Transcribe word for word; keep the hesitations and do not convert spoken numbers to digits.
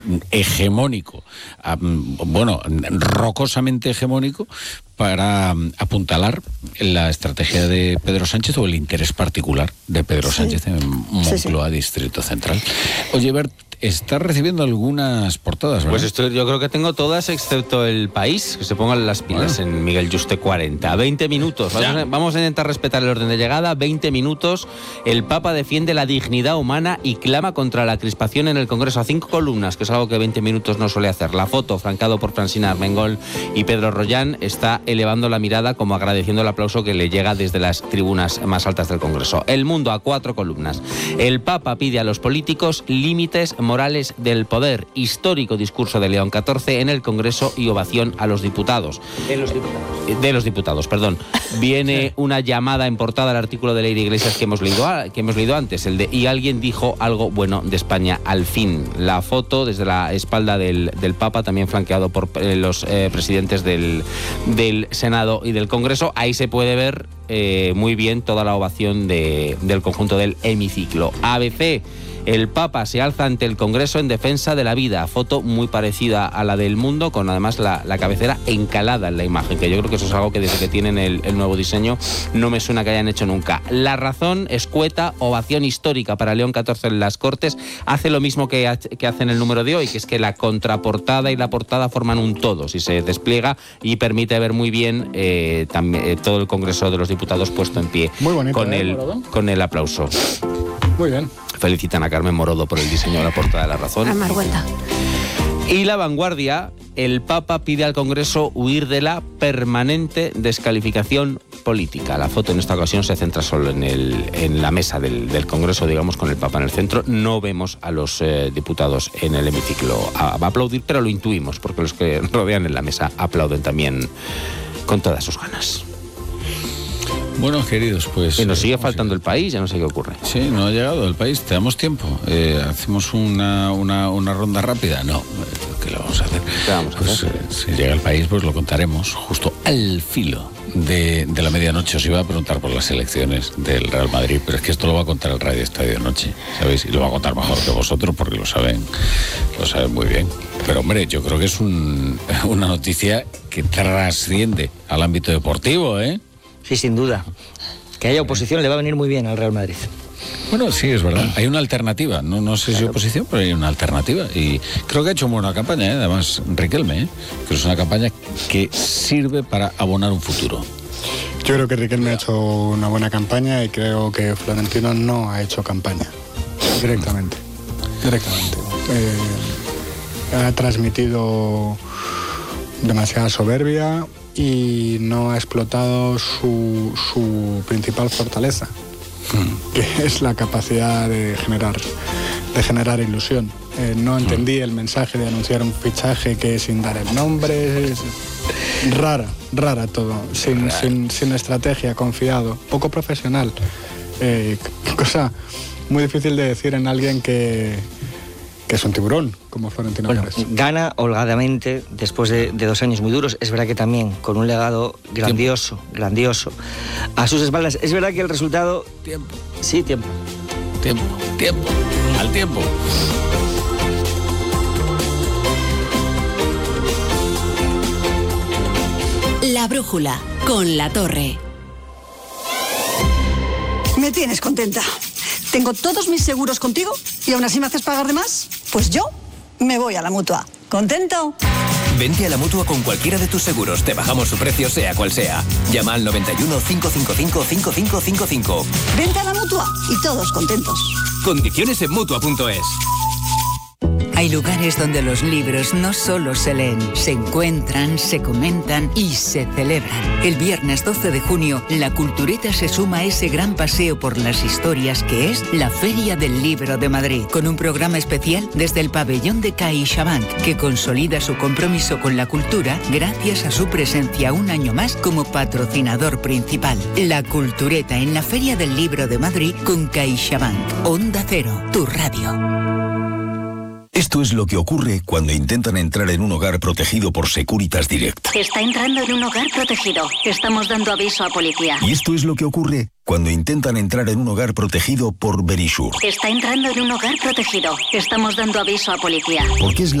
hegemónico, bueno, rocosamente hegemónico, para apuntalar la estrategia de Pedro Sánchez o el interés particular de Pedro sí. Sánchez en Moncloa, sí, sí. Distrito Central. Oye, Bert, estás recibiendo algunas portadas, ¿verdad? Pues esto, yo creo que tengo todas, excepto El País, que se pongan las pilas bueno. en Miguel Yuste cuarenta. veinte minutos. Vamos a, vamos a intentar respetar el orden de llegada. veinte minutos. El Papa defiende la dignidad humana y clama contra la crispación en el Congreso. A cinco columnas, que es algo que veinte minutos no suele hacer. La foto, francado por Francina Armengol y Pedro Rollán, está elevando la mirada como agradeciendo el aplauso que le llega desde las tribunas más altas del Congreso. El Mundo, a cuatro columnas. El Papa pide a los políticos límites morales del poder. Histórico discurso de León catorce en el Congreso y ovación a los diputados. De los diputados. De los diputados, perdón. Viene una llamada en portada al artículo de Leire Iglesias que hemos leído, que hemos leído antes, el de "y alguien dijo algo bueno de España al fin". La foto desde la espalda del, del Papa, también flanqueado por eh, los eh, presidentes del, del Senado y del Congreso. Ahí se puede ver eh, muy bien toda la ovación de, del conjunto del hemiciclo. A B C. El Papa se alza ante el Congreso en defensa de la vida. Foto muy parecida a la del Mundo, con además la, la cabecera encalada en la imagen, que yo creo que eso es algo que desde que tienen el, el nuevo diseño no me suena que hayan hecho nunca. La Razón, escueta, ovación histórica para León catorce en las Cortes. Hace lo mismo que, que hace en el número de hoy, que es que la contraportada y la portada forman un todo, si se despliega, y permite ver muy bien eh, también, eh, todo el Congreso de los Diputados puesto en pie. Muy bonito, con, ¿eh, el, con el aplauso. Muy bien. Felicitan a Carmen Morodo por el diseño de la portada de La Razón. A Marguelta. Y La Vanguardia, el Papa pide al Congreso huir de la permanente descalificación política. La foto en esta ocasión se centra solo en, el, en la mesa del, del Congreso, digamos, con el Papa en el centro. No vemos a los eh, diputados en el hemiciclo a, a aplaudir, pero lo intuimos, porque los que rodean en la mesa aplauden también con todas sus ganas. Bueno, queridos, pues... Y nos sigue faltando el País, ya no sé qué ocurre. Sí, no ha llegado el País, te damos tiempo. Eh, ¿Hacemos una, una, una ronda rápida? No, ¿qué le vamos a hacer? ¿Qué vamos a pues, hacer? Eh, si llega el País, pues lo contaremos justo al filo de, de la medianoche. Os iba a preguntar por las elecciones del Real Madrid, pero es que esto lo va a contar el Radio Estadio Noche, ¿sabéis? Y lo va a contar mejor que vosotros, porque lo saben, lo saben muy bien. Pero, hombre, yo creo que es un, una noticia que trasciende al ámbito deportivo, ¿eh? Sí, sin duda. Que haya oposición le va a venir muy bien al Real Madrid. Bueno, sí, es verdad. Hay una alternativa. No, no sé claro. si oposición, pero hay una alternativa. Y creo que ha hecho una buena campaña, ¿eh? Además, Riquelme, ¿eh? que es una campaña que sirve para abonar un futuro. Yo creo que Riquelme ha hecho una buena campaña y creo que Florentino no ha hecho campaña. Directamente. Directamente. Eh, ha transmitido demasiada soberbia y no ha explotado su, su principal fortaleza, mm. que es la capacidad de generar, de generar ilusión. Eh, no entendí mm. el mensaje de anunciar un fichaje que sin dar el nombre, es rara, rara todo, sin, sin, sin estrategia, confiado, poco profesional. Eh, cosa muy difícil de decir en alguien que... que es un tiburón, como Florentino bueno, Pérez. Gana holgadamente después de, de dos años muy duros. Es verdad que también con un legado grandioso, tiempo. grandioso a sus espaldas. Es verdad que el resultado... Tiempo. Sí, tiempo. Tiempo, tiempo, al tiempo. La Brújula, con La Torre. Me tienes contenta. Tengo todos mis seguros contigo y aún así me haces pagar de más. Pues yo me voy a la Mutua. ¿Contento? Vente a la Mutua con cualquiera de tus seguros. Te bajamos su precio, sea cual sea. Llama al noventa y uno, cinco cinco cinco, cinco cinco cinco cinco. Vente a la Mutua y todos contentos. Condiciones en Mutua punto es. Hay lugares donde los libros no solo se leen, se encuentran, se comentan y se celebran. El viernes doce de junio, la Cultureta se suma a ese gran paseo por las historias que es la Feria del Libro de Madrid, con un programa especial desde el pabellón de CaixaBank, que consolida su compromiso con la cultura gracias a su presencia un año más como patrocinador principal. La Cultureta en la Feria del Libro de Madrid con CaixaBank. Onda Cero, tu radio. Esto es lo que ocurre cuando intentan entrar en un hogar protegido por Securitas Direct. Está entrando en un hogar protegido. Estamos dando aviso a policía. Y esto es lo que ocurre cuando cuando intentan entrar en un hogar protegido por Verisure. Está entrando en un hogar protegido. Estamos dando aviso a policía. Porque es la